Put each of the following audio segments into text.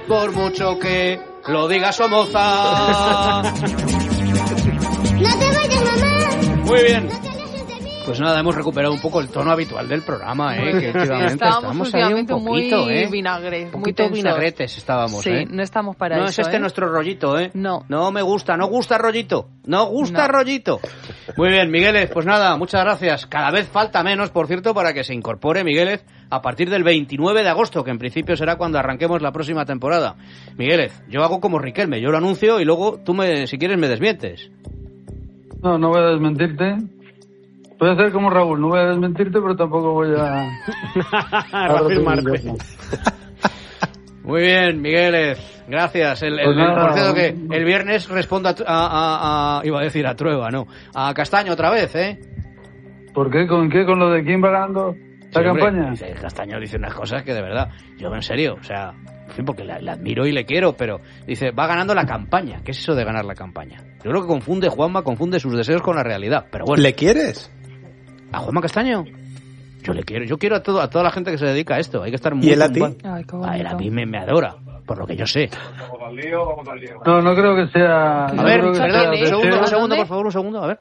por mucho que lo diga Somoza. ¡No te vayas, mamá! Muy bien. Pues nada, hemos recuperado un poco el tono habitual del programa, que últimamente estamos ahí un poquito, muy vinagres, un poquito muy vinagretes estábamos, Sí, no estamos para eso. No es este nuestro rollito, No. No me gusta, no gusta rollito, no gusta rollito. Muy bien, Migueles, pues nada, muchas gracias. Cada vez falta menos, por cierto, para que se incorpore Migueles a partir del 29 de agosto, que en principio será cuando arranquemos la próxima temporada. Migueles, yo hago como Riquelme, yo lo anuncio y luego tú, si quieres, me desmientes. No voy a desmentirte. Voy a hacer como Raúl, no voy a desmentirte, pero tampoco voy a afirmarte. Muy bien, Migueles, gracias. Por cierto que el viernes respondo iba a decir a Trueba, no, a Castaño otra vez, ¿eh? ¿Por qué? ¿Con qué? ¿Con lo de quién va ganando la campaña? Hombre, Castaño dice unas cosas que de verdad, yo en serio, o sea, en fin, porque le admiro y le quiero, pero dice, va ganando la campaña. ¿Qué es eso de ganar la campaña? Yo creo que Juanma confunde sus deseos con la realidad, pero bueno. ¿Le quieres? ¿A Juanma Castaño? Yo quiero a toda la gente que se dedica a esto. Hay que estar muy... ¿Y él a ti? A él a mí me adora, por lo que yo sé. No creo que sea... A ver, perdón, un segundo, por favor, un segundo, a ver.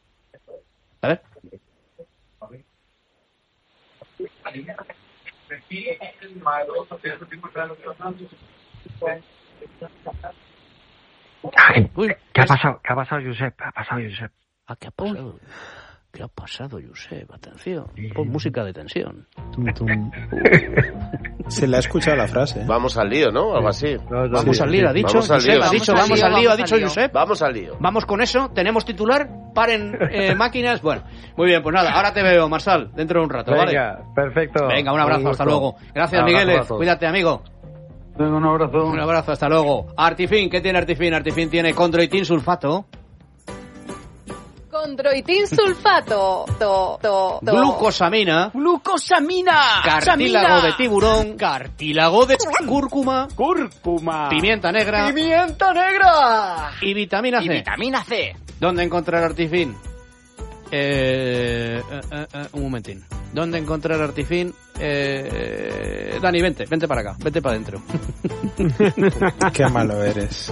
Uy, ¿Qué ha pasado, Josep? ¿Qué ha pasado? ¿Qué ha pasado, Josep? Atención, pon música de tensión. Se le ha escuchado la frase. Vamos al lío, ¿no? Algo así. Vamos al lío, ha dicho Josep, vamos al lío, ha dicho Josep. Vamos al lío. Vamos con eso, tenemos titular, paren máquinas. Bueno, muy bien, pues nada, ahora te veo, Marsal, dentro de un rato, ¿vale? Venga, perfecto. Venga, un abrazo, hasta luego. Gracias, Migueles, cuídate, amigo. Venga, un abrazo. Un abrazo, hasta luego. Artifin, ¿qué tiene Artifin? Artifin tiene condroitin sulfato. Condroitin sulfato. Glucosamina. Cartílago de tiburón. Cartílago de cúrcuma. Pimienta negra. Y vitamina C. ¿Dónde encontrar Artifin? Un momentín. ¿Dónde encontrar Artifin? Dani, vente para acá, vente para adentro. Qué malo eres,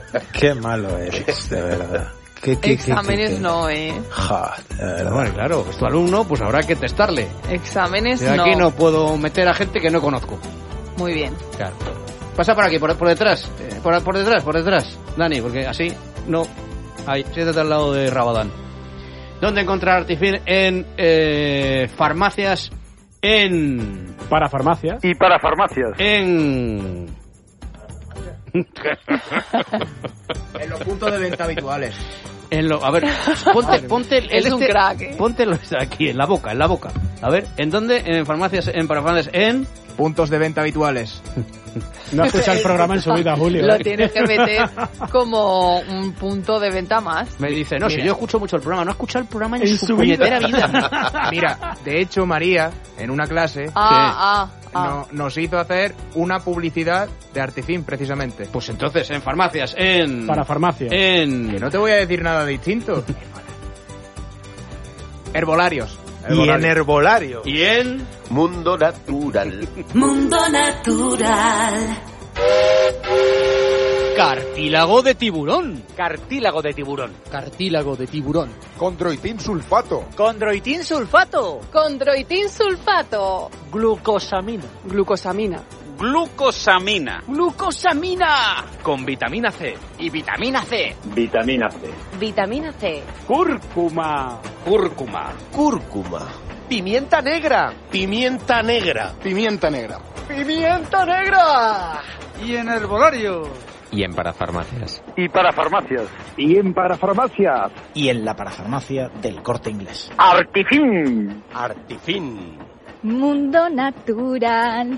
de verdad. Exámenes no, Bueno, claro, es tu alumno, pues habrá que testarle. Exámenes de aquí no puedo meter a gente que no conozco. Muy bien. Claro. Pasa por aquí, por detrás, por detrás, Dani, porque así no. Ahí, siéntate al lado de Rabadán. ¿Dónde encontrar Artifin? En farmacias, Para farmacias. Y para farmacias. En los puntos de venta habituales. A ver, ponte un crack, Póntelo aquí, en la boca. A ver, ¿en dónde? En farmacias, para farmacias, en puntos de venta habituales. No escucha el programa en su vida, Julio. Lo tienes que meter como un punto de venta más. Me dice, no, si yo escucho mucho el programa, no he escuchado el programa en su puñetera vida. Mira, de hecho, María, en una clase, nos hizo hacer una publicidad de Artifin, precisamente. Pues entonces, en farmacias, para farmacias. Que no te voy a decir nada distinto. Herbolarios. Y en herbolario. Y en Mundo Natural. Cartílago de tiburón. Condroitin sulfato. Glucosamina. Con vitamina C. Y vitamina C. Cúrcuma. Pimienta negra. Y en herbolario. Y en parafarmacias. Y para farmacias. Y en parafarmacias. Y en la parafarmacia del Corte Inglés. Artifin. Mundo natural.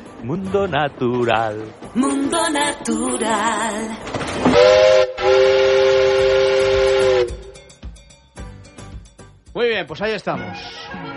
Muy bien, pues ahí estamos.